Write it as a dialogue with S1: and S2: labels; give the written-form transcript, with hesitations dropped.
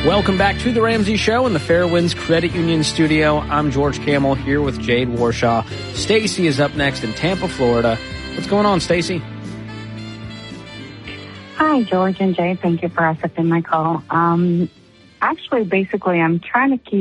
S1: Welcome back to the Ramsey Show in the Fairwinds Credit Union studio. I'm George Camel here with Jade Warshaw. Stacy is up next in Tampa, Florida. What's going on, Stacy?
S2: Hi, George and Jade. Thank you for accepting my call. Actually, basically, I'm trying to keep